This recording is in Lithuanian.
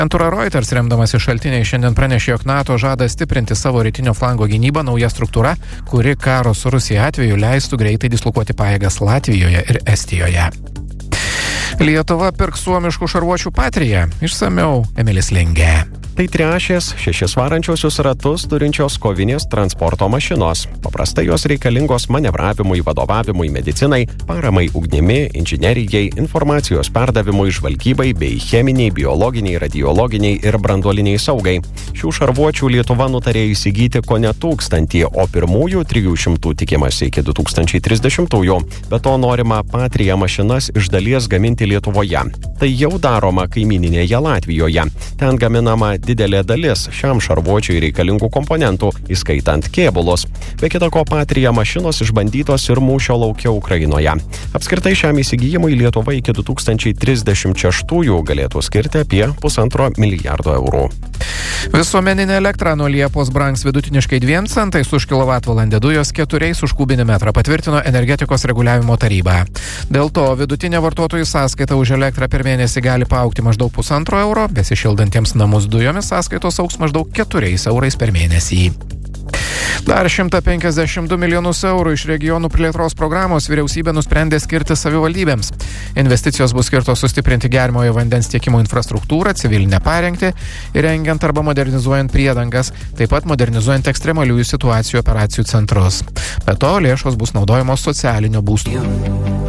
Agentūra Reuters, remdamasi šaltiniai, šiandien pranešė, jog NATO žada stiprinti savo rytinio flango gynybą nauja struktūra, kuri karo su Rusija atveju leistų greitai dislokuoti pajėgas Latvijoje ir Estijoje. Lietuva pirks suomiškų šarvuočių Patria. Išsamiau Emilis Lingė. Tai trešės 6 varančiosius ratus turinčios kovinės transporto mašinos. Paprastai jos reikalingos manevravimui, vadovavimui, medicinai, paramai ugnimi, inžinerijai, informacijos perdavimui, žvalgybai bei cheminiai, biologiniai, radiologiniai ir branduoliniai saugai. Šių šarvuočių Lietuva nutarė įsigyti kone 1000, o pirmųjų 300 tikimasi iki 2030-ųjų. Be to norima Patria mašinas iš dalies gaminti Lietuvoje. Tai jau daroma kaimyninėje Latvijoje. Ten gaminama didelė dalis šiam šarvuočiui reikalingų komponentų, įskaitant kėbulus. Be kita ko, Patria mašinos išbandytos ir mūšio lauke Ukrainoje. Apskritai šiam įsigijimui Lietuva iki 2036 galėtų skirti apie 1,5 milijardo eurų. Visuomeninė elektra nuo Liepos brangs vidutiniškai 2 centais už kilovatvalandę, dujos 4 už kubinį metrą, patvirtino energetikos reguliavimo taryba. Dėl to vidutinė vartotojų sąskaita už elektrą per mėnesį gali paaugti maždaug 1,5 euro, besišildantiems namus dujomis sąskaitos augs maždaug 4 eurais per mėnesį. Dar 152 milijonus eurų iš regionų plėtros programos vyriausybė nusprendė skirti savivaldybėms. Investicijos bus skirtos sustiprinti geriamojo vandens tiekimo infrastruktūrą, civilinę parengtį, įrengiant arba modernizuojant priedangas, taip pat modernizuojant ekstremaliųjų situacijų operacijų centrus. Be to, lėšos bus naudojamos socialinio būsto.